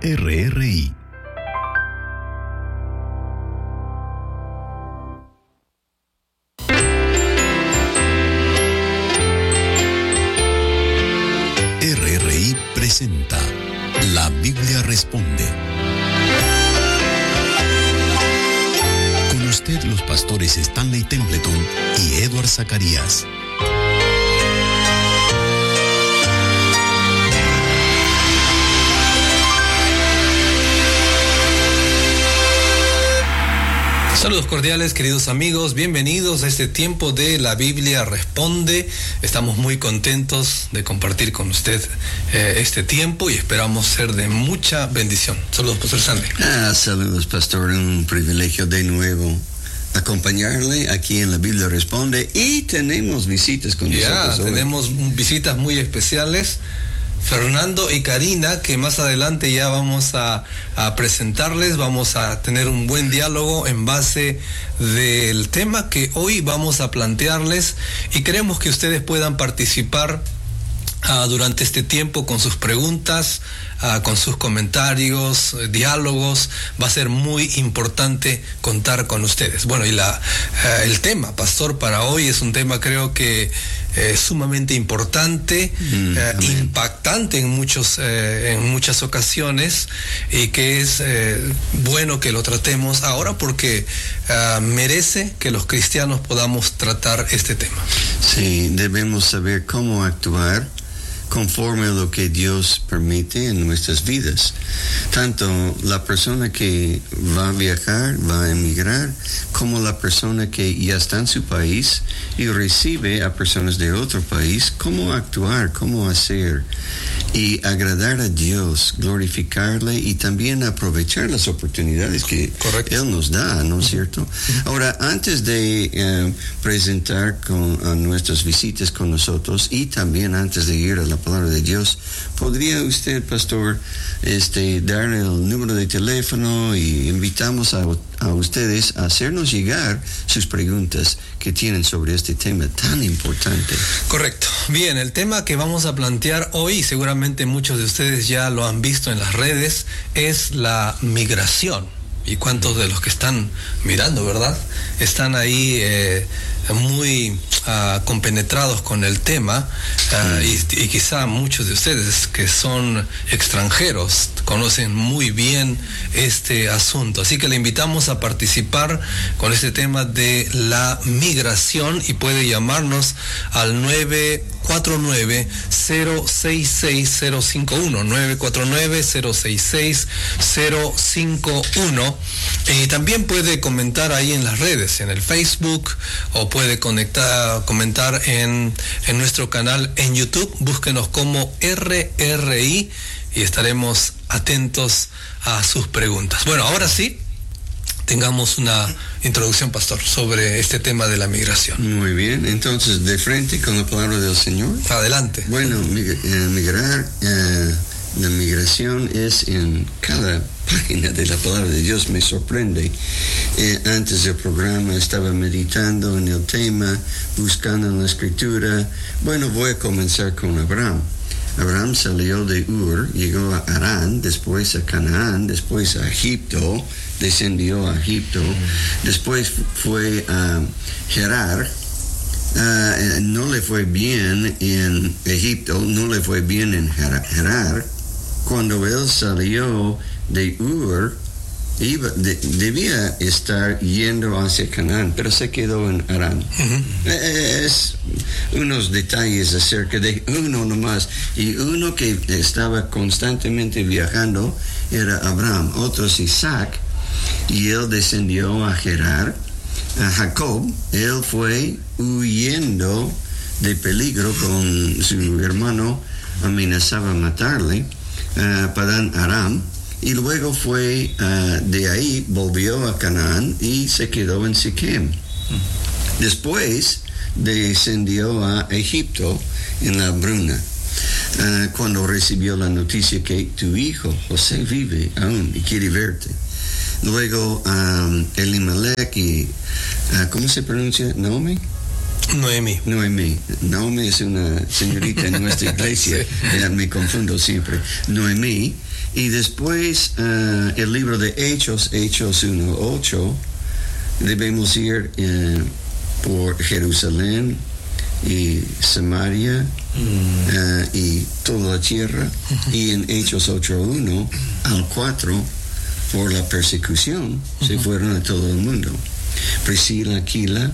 RRI. RRI presenta La Biblia Responde. Con usted los pastores Stanley Templeton y Edward Zacarías. Saludos cordiales, queridos amigos, bienvenidos a este tiempo de La Biblia Responde. Estamos muy contentos de compartir con usted este tiempo y esperamos ser de mucha bendición. Saludos, Pastor Sandy. Saludos, Pastor, un privilegio de nuevo acompañarle aquí en La Biblia Responde, y tenemos visitas con nosotros hoy. Tenemos visitas muy especiales. Fernando y Karina, que más adelante ya vamos a presentarles, vamos a tener un buen diálogo en base del tema que hoy vamos a plantearles, y queremos que ustedes puedan participar durante este tiempo con sus preguntas, con sus comentarios, diálogos. Va a ser muy importante contar con ustedes. Bueno, y el tema, Pastor, para hoy es un tema, creo que sumamente importante, impactante en muchas ocasiones, y que es bueno que lo tratemos ahora porque merece que los cristianos podamos tratar este tema. Sí, debemos saber cómo actuar conforme a lo que Dios permite en nuestras vidas. Tanto la persona que va a viajar, va a emigrar, como la persona que ya está en su país y recibe a personas de otro país, cómo actuar, cómo hacer y agradar a Dios, glorificarle y también aprovechar las oportunidades que Él nos da, ¿no es cierto? Ahora, antes de presentar a nuestras visitas con nosotros, y también antes de ir a la palabra de Dios, ¿podría usted, Pastor, darle el número de teléfono? Y invitamos a ustedes a hacernos llegar sus preguntas que tienen sobre este tema tan importante. Correcto. Bien, el tema que vamos a plantear hoy, seguramente muchos de ustedes ya lo han visto en las redes, es la migración. Y cuántos de los que están mirando, ¿verdad?, están ahí muy compenetrados con el tema, y quizá muchos de ustedes que son extranjeros conocen muy bien este asunto. Así que le invitamos a participar con este tema de la migración, y puede llamarnos al 949-066-051, 949-066-051. Y también puede comentar ahí en las redes, en el Facebook, o puede comentar en nuestro canal en YouTube. Búsquenos como RRI y estaremos atentos a sus preguntas. Bueno, ahora sí, tengamos una introducción, Pastor, sobre este tema de la migración. Muy bien, entonces, de frente con la palabra del Señor. Adelante. Bueno, la migración es en cada página de la palabra de Dios. Me sorprende. Antes del programa estaba meditando en el tema, buscando en la escritura. Bueno, voy a comenzar con Abraham. Abraham salió de Ur, llegó a Harán, después a Canaán, después a Egipto, descendió a Egipto, después fue a Gerar. No le fue bien en Egipto, no le fue bien en Gerar. Cuando él salió de Ur, debía estar yendo hacia Canaán, pero se quedó en Harán. Es unos detalles acerca de uno nomás. Y uno que estaba constantemente viajando era Abraham. Otro es Isaac, y él descendió a Gerar. A Jacob, él fue huyendo de peligro con su hermano, amenazaba matarle. Padán Aram, y luego fue de ahí, volvió a Canaán y se quedó en Siquem. Después descendió a Egipto en la hambruna, cuando recibió la noticia que tu hijo José vive aún y quiere verte. Luego Elimelech y ¿cómo se pronuncia? ¿Naomi? Noemí. Naomi es una señorita en nuestra iglesia. Sí. Me confundo siempre. Noemí. Y después el libro de Hechos 1:8. Debemos ir por Jerusalén y Samaria y toda la tierra. Y en Hechos 8:1 al 4, por la persecución, se fueron a todo el mundo. Priscila, Aquila,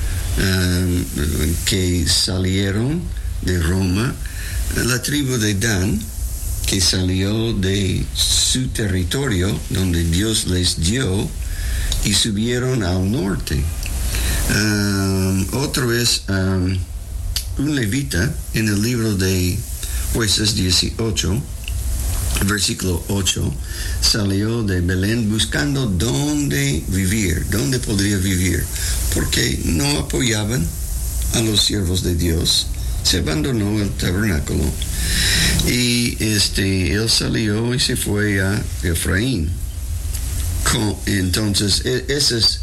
que salieron de Roma, la tribu de Dan, que salió de su territorio, donde Dios les dio, y subieron al norte. Otro es un levita en el libro de Jueces 18, versículo 8, salió de Belén buscando dónde podría vivir, porque no apoyaban a los siervos de Dios. Se abandonó el tabernáculo y él salió y se fue a Efraín. Entonces, ese es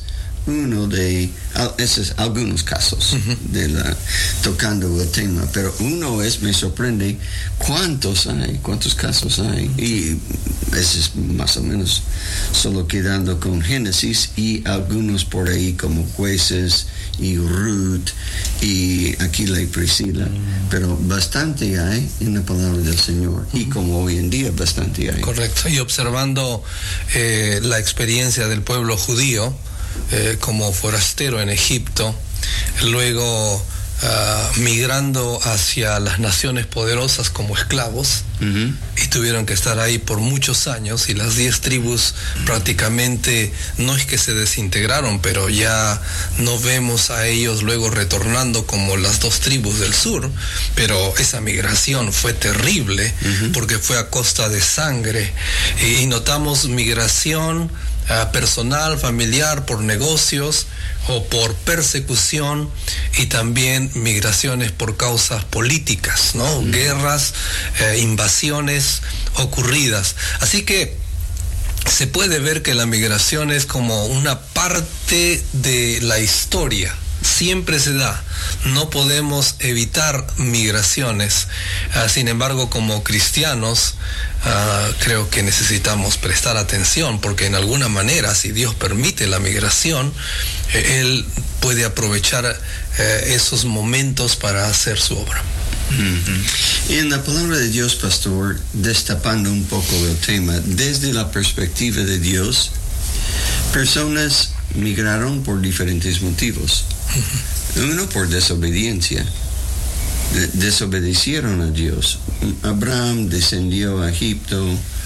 algunos casos tocando el tema, pero me sorprende cuántos casos hay, y ese es más o menos solo quedando con Génesis y algunos por ahí como Jueces y Ruth y Aquila y Priscila, pero bastante hay en la palabra del Señor, y como hoy en día bastante hay. Correcto, y observando la experiencia del pueblo judío como forastero en Egipto, luego migrando hacia las naciones poderosas como esclavos, y tuvieron que estar ahí por muchos años, y las 10 tribus prácticamente no es que se desintegraron, pero ya no vemos a ellos luego retornando como las 2 tribus del sur, pero esa migración fue terrible, porque fue a costa de sangre, y notamos migración personal, familiar, por negocios o por persecución, y también migraciones por causas políticas, ¿no? Guerras, invasiones ocurridas. Así que se puede ver que la migración es como una parte de la historia. Siempre se da, no podemos evitar migraciones. Sin embargo, como cristianos, creo que necesitamos prestar atención, porque en alguna manera, si Dios permite la migración, Él puede aprovechar esos momentos para hacer su obra. Y en la palabra de Dios, pastor, destapando un poco el tema, desde la perspectiva de Dios, personas migraron por diferentes motivos. Uno, por desobediencia. Desobedecieron a Dios. Abraham descendió a Egipto.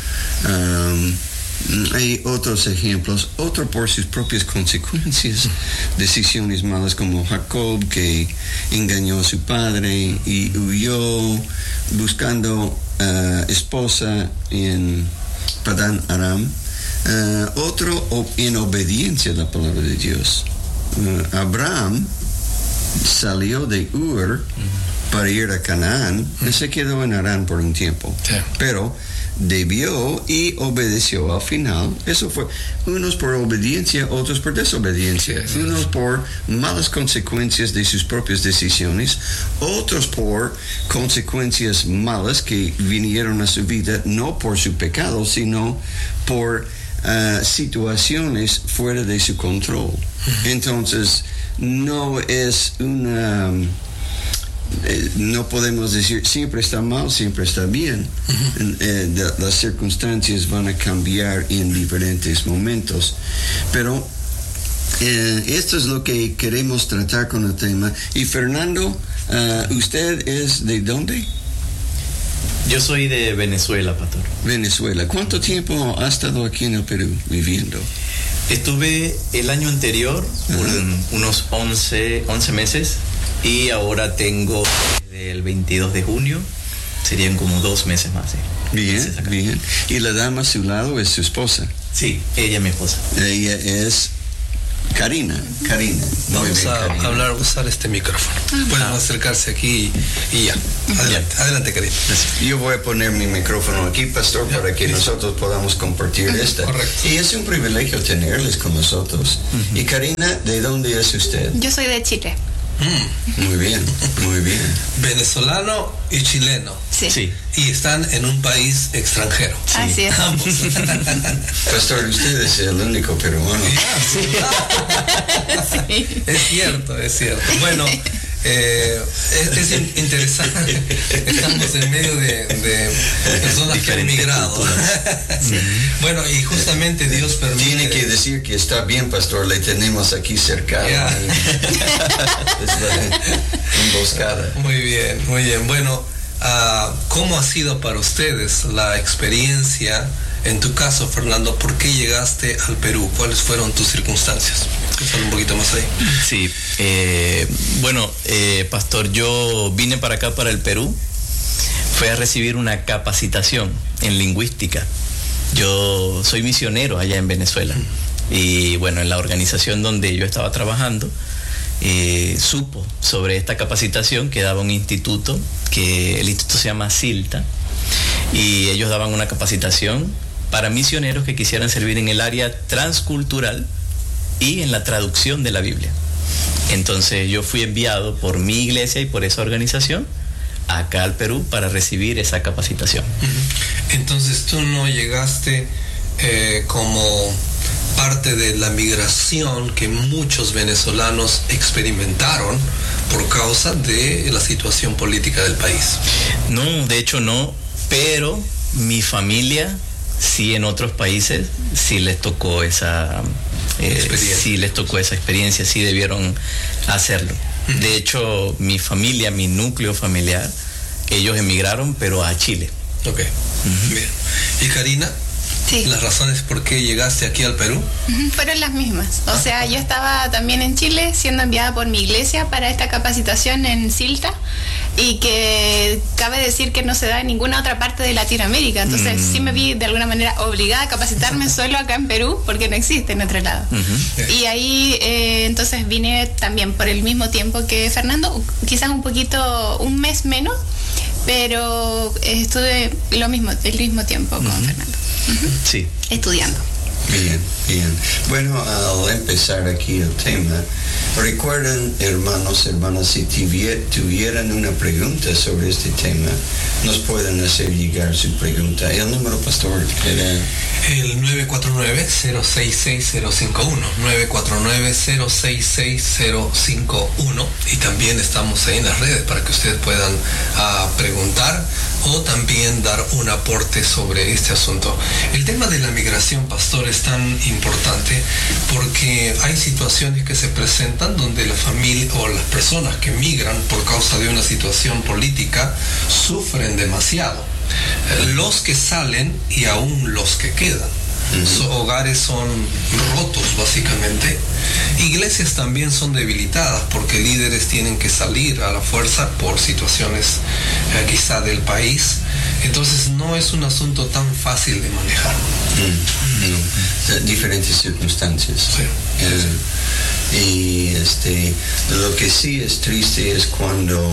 Hay otros ejemplos. Otro por sus propias consecuencias. Decisiones malas, como Jacob, que engañó a su padre y huyó buscando esposa en Padán Aram. Otro en obediencia a la palabra de Dios. Abraham salió de Ur para ir a Canaán, y se quedó en Harán por un tiempo, pero debió y obedeció al final. Eso fue unos por obediencia, otros por desobediencia, unos por malas consecuencias de sus propias decisiones, otros por consecuencias malas que vinieron a su vida no por su pecado, sino por situaciones fuera de su control. Entonces, no es una... no podemos decir siempre está mal, siempre está bien. Las circunstancias van a cambiar en diferentes momentos. Pero esto es lo que queremos tratar con el tema. Y Fernando, ¿usted es de dónde? Yo soy de Venezuela, pastor. Venezuela. ¿Cuánto tiempo ha estado aquí en el Perú viviendo? Estuve el año anterior unos 11 meses, y ahora tengo el 22 de junio, serían como 2 meses más. Bien, bien. ¿Y la dama a su lado es su esposa? Sí, ella es mi esposa. Ella es Karina. Vamos a usar este micrófono. Pueden acercarse aquí y ya. Adelante, Karina. Yo voy a poner mi micrófono aquí, pastor, para que nosotros podamos compartir esta. Correcto. Y es un privilegio tenerles con nosotros. Y Karina, ¿de dónde es usted? Yo soy de Chile. Muy bien, muy bien. Venezolano y chileno. Sí. Y están en un país extranjero. Sí. Así es. Ambos. Pastor, usted es el único peruano. Sí. Es cierto. Bueno, es interesante. Estamos en medio de personas que han emigrado. Sí. Bueno, y justamente Dios permite. Tiene que decir que está bien, pastor, le tenemos aquí cercado. Yeah. Es la emboscada. Muy bien. Bueno, ¿cómo ha sido para ustedes la experiencia? En tu caso, Fernando, ¿por qué llegaste al Perú? ¿Cuáles fueron tus circunstancias? Solo un poquito más ahí. Sí, pastor, yo vine para acá, para el Perú, fue a recibir una capacitación en lingüística. Yo soy misionero allá en Venezuela y bueno, en la organización donde yo estaba trabajando, supo sobre esta capacitación que daba un instituto, que el instituto se llama CILTA, y ellos daban una capacitación para misioneros que quisieran servir en el área transcultural y en la traducción de la Biblia. Entonces yo fui enviado por mi iglesia y por esa organización acá al Perú para recibir esa capacitación. Entonces tú no llegaste como parte de la migración que muchos venezolanos experimentaron por causa de la situación política del país. No, de hecho no, pero mi familia sí, en otros países sí les tocó esa experiencia, sí debieron hacerlo. De hecho, mi familia, mi núcleo familiar, ellos emigraron, pero a Chile. Ok, bien. ¿Y Karina? Sí. ¿Las razones por qué llegaste aquí al Perú? Fueron las mismas. O sea, yo estaba también en Chile siendo enviada por mi iglesia para esta capacitación en CILTA, y que cabe decir que no se da en ninguna otra parte de Latinoamérica. Entonces sí me vi de alguna manera obligada a capacitarme solo acá en Perú, porque no existe en otro lado. Y ahí entonces vine también por el mismo tiempo que Fernando, quizás un mes menos, pero estuve el mismo tiempo con Fernando. Sí. Estudiando. Bien. Bueno, al empezar aquí el tema, recuerden, hermanas, si tuvieran una pregunta sobre este tema, nos pueden hacer llegar su pregunta. El número, pastor, era... El 949-066-051, 949-066-051, y también estamos ahí en las redes para que ustedes puedan preguntar o también dar un aporte sobre este asunto. El tema de la migración, pastor, es tan importante porque hay situaciones que se presentan donde la familia o las personas que migran por causa de una situación política sufren demasiado. Los que salen y aún los que quedan. Sus hogares son rotos básicamente. Iglesias también son debilitadas porque líderes tienen que salir a la fuerza por situaciones quizá del país. Entonces no es un asunto tan fácil de manejar. Diferentes circunstancias. Sí. Y lo que sí es triste es cuando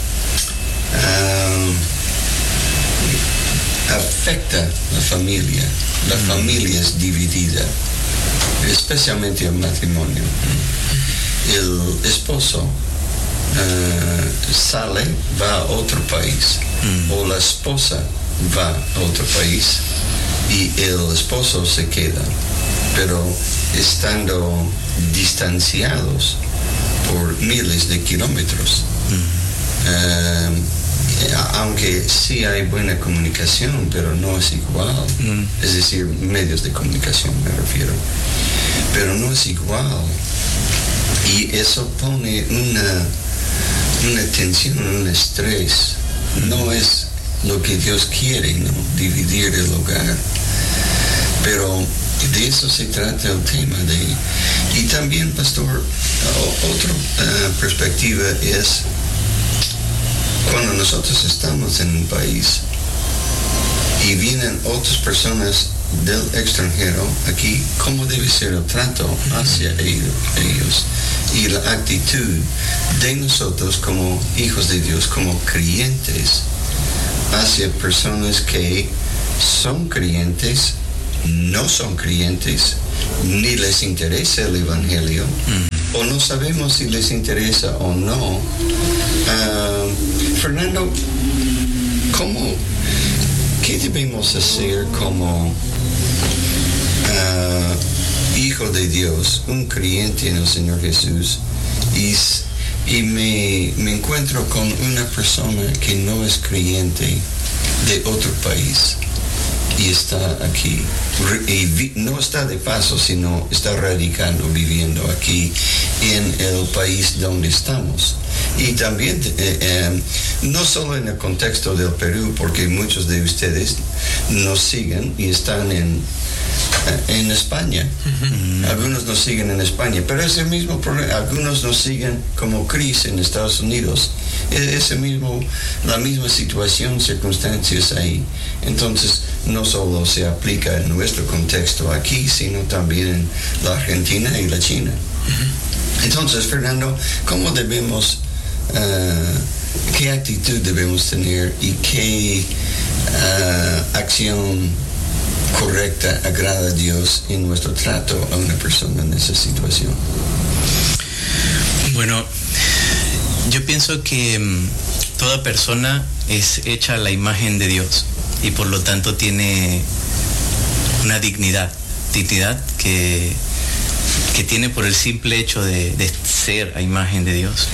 afecta la familia. La familia es dividida, especialmente el matrimonio. El esposo va a otro país, o la esposa va a otro país y el esposo se queda, pero estando distanciados por miles de kilómetros. Aunque sí hay buena comunicación, pero no es igual. Es decir, medios de comunicación me refiero, pero no es igual. Y eso pone una tensión, un estrés. No es lo que Dios quiere, ¿no? Dividir el hogar. Pero de eso se trata el tema. Y también, pastor, otra perspectiva es cuando nosotros estamos en un país y vienen otras personas del extranjero aquí, ¿cómo debe ser el trato hacia ellos? Y la actitud de nosotros como hijos de Dios, como creyentes, hacia personas que son creyentes, no son creyentes ni les interesa el Evangelio, o no sabemos si les interesa o no. Fernando, ¿qué debemos hacer como hijo de Dios, un creyente en el Señor Jesús, y me encuentro con una persona que no es creyente de otro país y está aquí, y no está de paso, sino está radicando, viviendo aquí en el país donde estamos? Y también no solo en el contexto del Perú, porque muchos de ustedes nos siguen y están en España. Algunos nos siguen en España, pero es el mismo problema. Algunos nos siguen como Chris en Estados Unidos. Es la misma situación, circunstancias ahí. Entonces, no solo se aplica en nuestro contexto aquí, sino también en la Argentina y la China. Entonces, Fernando, ¿cómo debemos, qué actitud debemos tener y qué acción correcta agrada a Dios en nuestro trato a una persona en esa situación? Bueno, yo pienso que toda persona es hecha a la imagen de Dios y por lo tanto tiene una dignidad que tiene por el simple hecho de ser a imagen de Dios.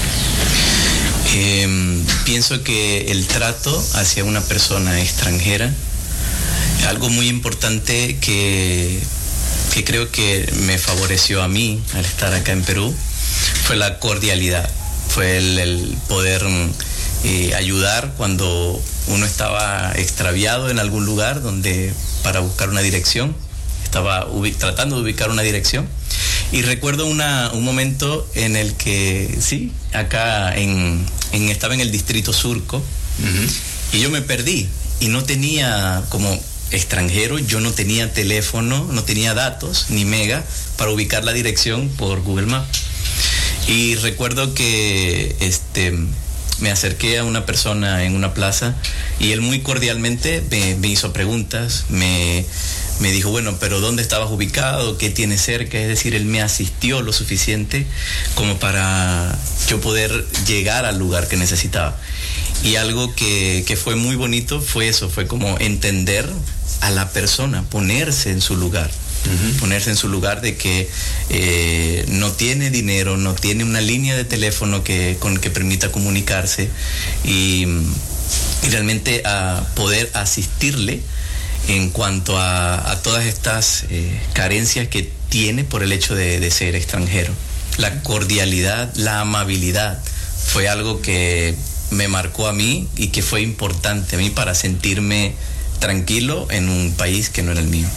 Pienso que el trato hacia una persona extranjera, algo muy importante que creo que me favoreció a mí al estar acá en Perú, fue la cordialidad, fue el poder ayudar cuando uno estaba extraviado en algún lugar para buscar una dirección, estaba tratando de ubicar una dirección. Y recuerdo un momento en el que, sí, acá estaba en el distrito Surco, y yo me perdí y no tenía, como extranjero, yo no tenía teléfono, no tenía datos ni mega para ubicar la dirección por Google Maps. Y recuerdo que me acerqué a una persona en una plaza y él muy cordialmente me hizo preguntas, me dijo, bueno, pero ¿dónde estabas ubicado? ¿Qué tienes cerca? Es decir, él me asistió lo suficiente como para yo poder llegar al lugar que necesitaba. Y algo que fue muy bonito fue eso, fue como entender a la persona, ponerse en su lugar. Ponerse en su lugar de que no tiene dinero, no tiene una línea de teléfono con que permita comunicarse y realmente a poder asistirle en cuanto a todas estas carencias que tiene por el hecho de ser extranjero. La cordialidad, la amabilidad fue algo que me marcó a mí y que fue importante a mí para sentirme tranquilo en un país que no era el mío.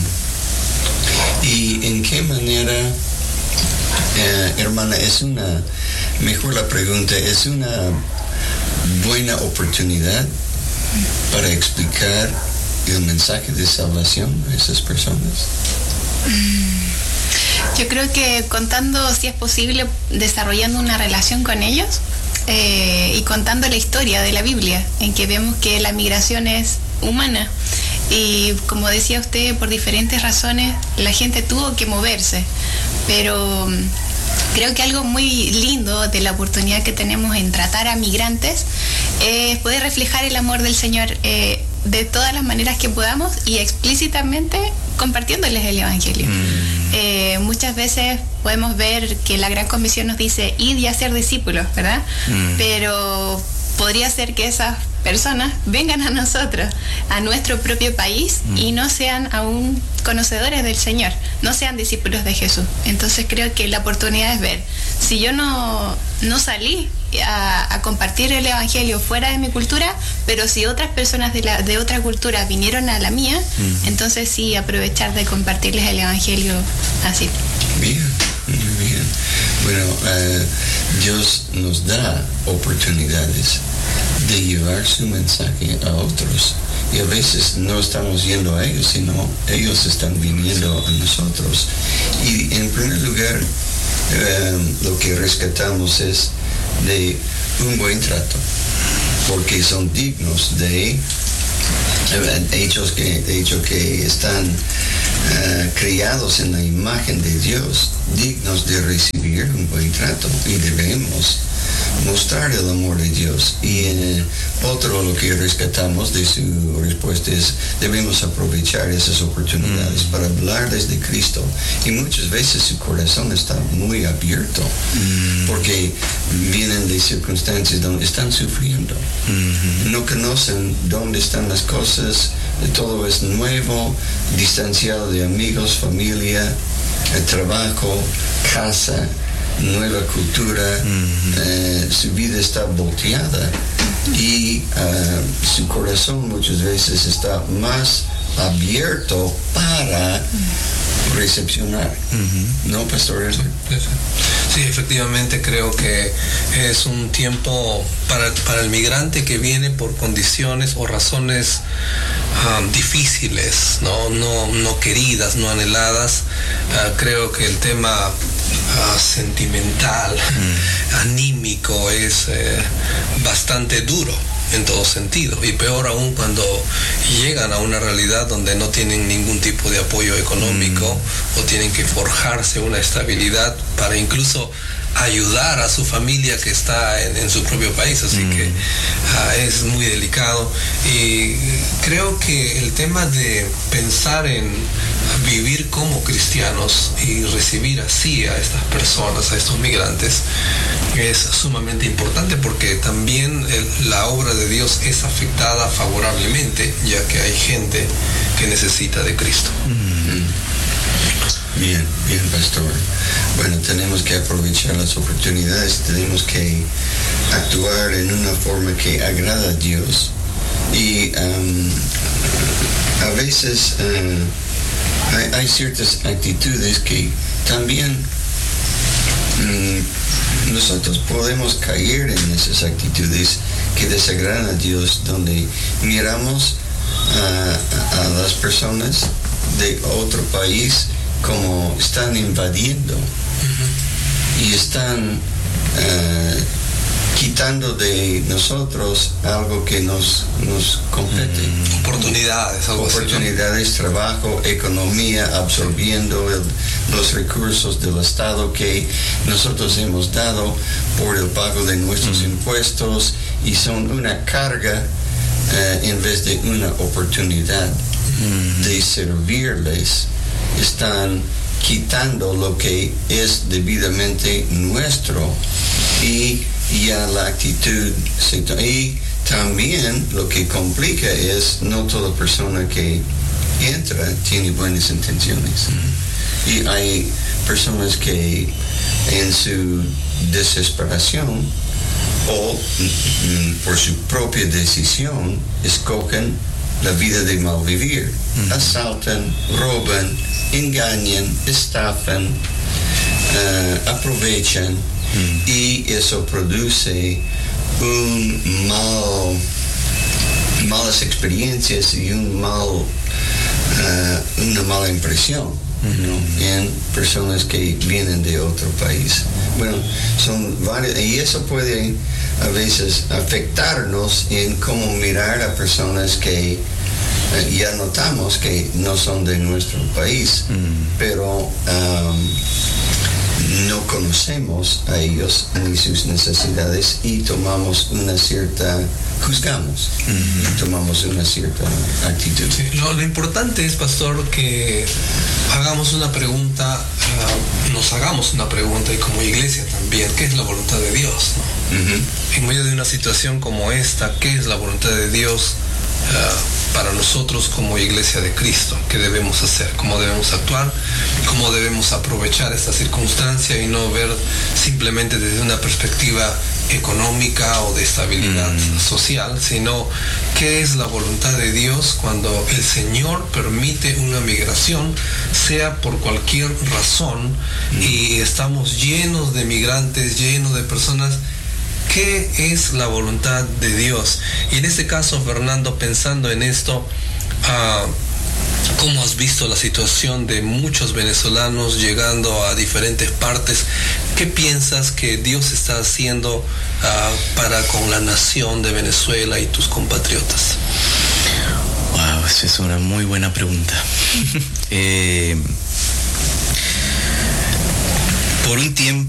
¿Y en qué manera, hermana, mejor la pregunta, es una buena oportunidad para explicar el mensaje de salvación a esas personas? Yo creo que contando, si es posible, desarrollando una relación con ellos y contando la historia de la Biblia, en que vemos que la migración es humana. Y como decía usted, por diferentes razones la gente tuvo que moverse, pero creo que algo muy lindo de la oportunidad que tenemos en tratar a migrantes es poder reflejar el amor del Señor de todas las maneras que podamos y explícitamente compartiéndoles el Evangelio. Muchas veces podemos ver que la Gran Comisión nos dice, id y hacer discípulos, ¿verdad? Pero podría ser que esas personas vengan a nosotros, a nuestro propio país, y no sean aún conocedores del Señor, no sean discípulos de Jesús. Entonces creo que la oportunidad es ver, si yo no salí a compartir el Evangelio fuera de mi cultura, pero si otras personas de otra cultura vinieron a la mía, entonces sí aprovechar de compartirles el Evangelio así. Bien, muy bien. Bueno, Dios nos da oportunidades de llevar su mensaje a otros. Y a veces no estamos yendo a ellos, sino ellos están viniendo a nosotros. Y en primer lugar, lo que rescatamos es de un buen trato, porque son dignos de hecho que están criados en la imagen de Dios, dignos de recibir un buen trato, y debemos mostrar el amor de Dios. Y otro lo que rescatamos de su respuesta es: debemos aprovechar esas oportunidades para hablarles de Cristo, y muchas veces su corazón está muy abierto porque vienen de circunstancias donde están sufriendo, no conocen dónde están las cosas, todo es nuevo, distanciado de amigos, familia, trabajo, casa, nueva cultura, su vida está volteada, y su corazón muchas veces está más abierto para recepcionar. ¿No, Pastor? Sí, efectivamente creo que es un tiempo para el migrante que viene por condiciones o razones difíciles, no queridas, no anheladas. Creo que el tema sentimental, anímico, es bastante duro en todo sentido, y peor aún cuando llegan a una realidad donde no tienen ningún tipo de apoyo económico o tienen que forjarse una estabilidad para incluso ayudar a su familia que está en su propio país. Así que es muy delicado, y creo que el tema de pensar en vivir como cristianos y recibir así a estas personas, a estos migrantes, es sumamente importante, porque también la obra de Dios es afectada favorablemente, ya que hay gente que necesita de Cristo. Bien, Pastor. Bueno, tenemos que aprovechar las oportunidades, tenemos que actuar en una forma que agrada a Dios, y a veces hay ciertas actitudes que también nosotros podemos caer en esas actitudes que desagradan a Dios, donde miramos a las personas de otro país como están invadiendo y están quitando de nosotros algo que nos compete. Oportunidades, trabajo, economía, absorbiendo los recursos del Estado que nosotros hemos dado por el pago de nuestros impuestos, y son una carga en vez de una oportunidad de servirles. Están quitando lo que es debidamente nuestro, y ya la actitud y también lo que complica es no toda persona que entra tiene buenas intenciones, y hay personas que en su desesperación o por su propia decisión escogen la vida de mal vivir, asaltan, roban, engañan, estafan, aprovechan, y eso produce malas experiencias y una mala impresión, en personas que vienen de otro país. Bueno, son varios, y eso puede a veces afectarnos en cómo mirar a personas que ya notamos que no son de nuestro país, pero no conocemos a ellos ni sus necesidades, y juzgamos y tomamos una cierta actitud. Sí, lo importante es, Pastor, que hagamos una pregunta, nos hagamos una pregunta, y como iglesia también, ¿qué es la voluntad de Dios? En medio de una situación como esta, ¿qué es la voluntad de Dios para nosotros como iglesia de Cristo? ¿Qué debemos hacer? ¿Cómo debemos actuar? ¿Cómo debemos aprovechar esta circunstancia y no ver simplemente desde una perspectiva económica o de estabilidad social, sino qué es la voluntad de Dios cuando el Señor permite una migración, sea por cualquier razón, y estamos llenos de migrantes, llenos de personas? ¿Qué es la voluntad de Dios? Y en este caso, Fernando, pensando en esto, ¿cómo has visto la situación de muchos venezolanos llegando a diferentes partes? ¿Qué piensas que Dios está haciendo para con la nación de Venezuela y tus compatriotas? Wow, Pues es una muy buena pregunta. Por un tiempo